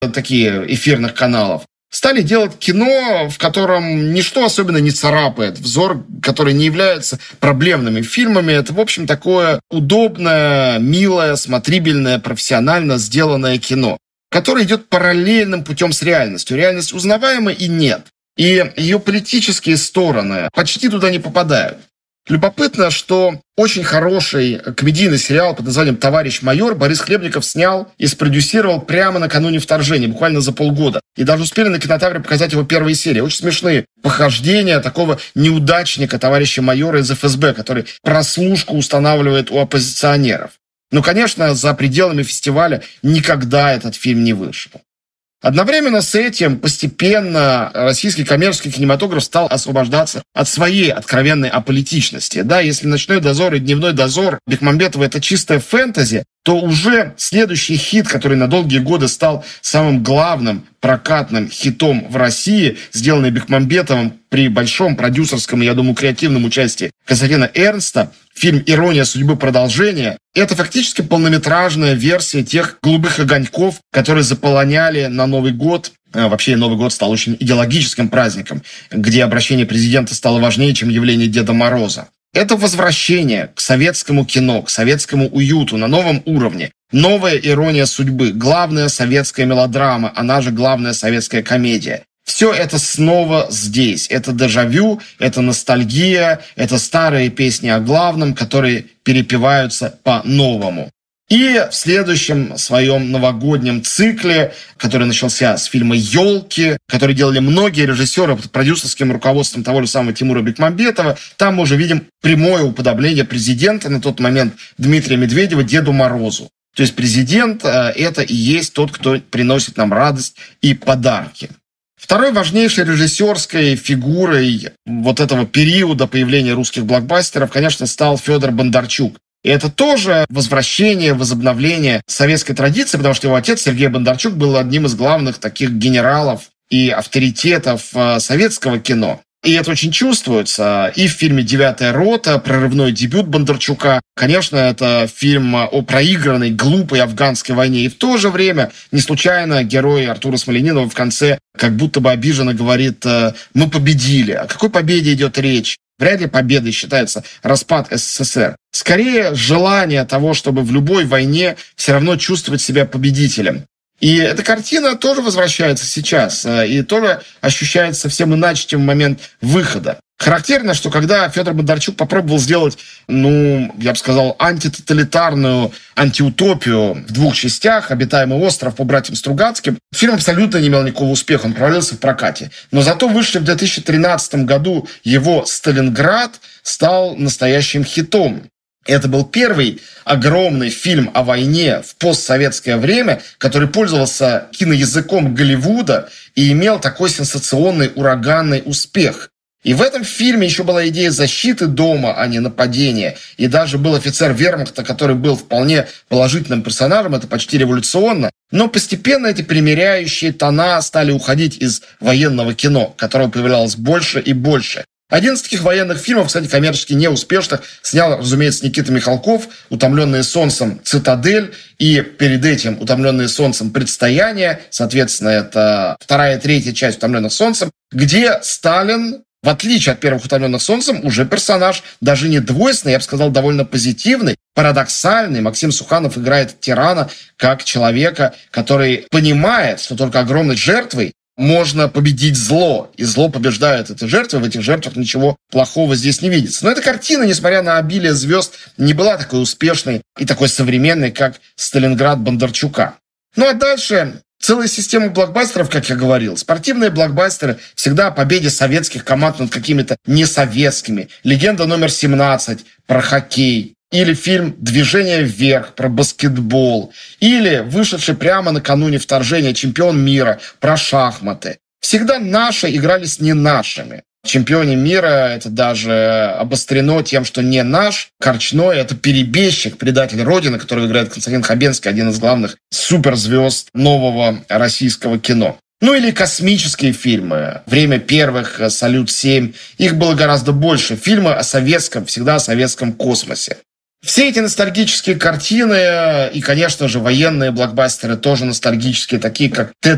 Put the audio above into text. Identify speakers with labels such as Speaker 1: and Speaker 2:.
Speaker 1: такие эфирных каналов, стали делать кино, в котором ничто особенно не царапает взор, который не является проблемными фильмами. Это, в общем, такое удобное, милое, смотрибельное, профессионально сделанное кино, которое идет параллельным путем с реальностью. Реальность узнаваема и нет. И ее политические стороны почти туда не попадают. Любопытно, что очень хороший комедийный сериал под названием «Товарищ майор» Борис Хлебников снял и спродюсировал прямо накануне вторжения, буквально за полгода. И даже успели на кинотавре показать его первые серии. Очень смешные похождения такого неудачника, товарища майора из ФСБ, который прослушку устанавливает у оппозиционеров. Но, конечно, за пределами фестиваля никогда этот фильм не вышел. Одновременно с этим постепенно российский коммерческий кинематограф стал освобождаться от своей откровенной аполитичности. Да, если «Ночной дозор» и «Дневной дозор» Бекмамбетова — это чистая фэнтези, то уже следующий хит, который на долгие годы стал самым главным прокатным хитом в России, сделанный Бекмамбетовым при большом продюсерском и, я думаю, креативном участии Константина Эрнста, фильм «Ирония судьбы. Продолжение», это фактически полнометражная версия тех «Голубых огоньков», которые заполоняли на Новый год. Вообще Новый год стал очень идеологическим праздником, где обращение президента стало важнее, чем явление Деда Мороза. Это возвращение к советскому кино, к советскому уюту на новом уровне. Новая ирония судьбы, главная советская мелодрама, она же главная советская комедия. Все это снова здесь. Это дежавю, это ностальгия, это старые песни о главном, которые перепеваются по-новому. И в следующем своем новогоднем цикле, который начался с фильма «Елки», который делали многие режиссеры под продюсерским руководством того же самого Тимура Бекмамбетова, там мы уже видим прямое уподобление президента на тот момент Дмитрия Медведева Деду Морозу. То есть президент – это и есть тот, кто приносит нам радость и подарки. Второй важнейшей режиссерской фигурой вот этого периода появления русских блокбастеров, конечно, стал Федор Бондарчук. И это тоже возвращение, возобновление советской традиции, потому что его отец Сергей Бондарчук был одним из главных таких генералов и авторитетов советского кино. И это очень чувствуется и в фильме «Девятая рота», прорывной дебют Бондарчука. Конечно, это фильм о проигранной, глупой афганской войне. И в то же время, не случайно, герой Артура Смольянинова в конце как будто бы обиженно говорит: «Мы победили». О какой победе идет речь? Вряд ли победой считается распад СССР. Скорее, желание того, чтобы в любой войне все равно чувствовать себя победителем. И эта картина тоже возвращается сейчас, и тоже ощущается совсем иначе, чем в момент выхода. Характерно, что когда Федор Бондарчук попробовал сделать, я бы сказал, антитоталитарную антиутопию в двух частях, «Обитаемый остров» по братьям Стругацким, фильм абсолютно не имел никакого успеха, он провалился в прокате. Но зато вышли в 2013 году его «Сталинград» стал настоящим хитом. Это был первый огромный фильм о войне в постсоветское время, который пользовался киноязыком Голливуда и имел такой сенсационный, ураганный успех. И в этом фильме еще была идея защиты дома, а не нападения. И даже был офицер вермахта, который был вполне положительным персонажем, это почти революционно. Но постепенно эти примиряющие тона стали уходить из военного кино, которого появлялось больше и больше. Один из таких военных фильмов, кстати, коммерчески неуспешных, снял, разумеется, Никита Михалков, «Утомленные солнцем. Цитадель», и перед этим «Утомленные солнцем. Предстояние», соответственно, это вторая и третья часть «Утомленных солнцем», где Сталин, в отличие от первых «Утомленных солнцем», уже персонаж, даже не двойственный, я бы сказал, довольно позитивный, парадоксальный. Максим Суханов играет тирана как человека, который понимает, что только огромной жертвой можно победить зло, и зло побеждает эти жертвы, в этих жертвах ничего плохого здесь не видится. Но эта картина, несмотря на обилие звезд, не была такой успешной и такой современной, как «Сталинград» Бондарчука. Ну а дальше целая система блокбастеров, как я говорил. Спортивные блокбастеры всегда о победе советских команд над какими-то несоветскими. «Легенда номер 17» про хоккей. Или фильм «Движение вверх» про баскетбол. Или вышедший прямо накануне вторжения «Чемпион мира» про шахматы. Всегда наши играли с не нашими. В «Чемпионе мира» это даже обострено тем, что не наш Корчной – это перебежчик, предатель Родины, которого играет Константин Хабенский, один из главных суперзвезд нового российского кино. Ну или космические фильмы. «Время первых», «Салют-7». Их было гораздо больше. Фильмы о советском, всегда о советском космосе. Все эти ностальгические картины и, конечно же, военные блокбастеры тоже ностальгические, такие как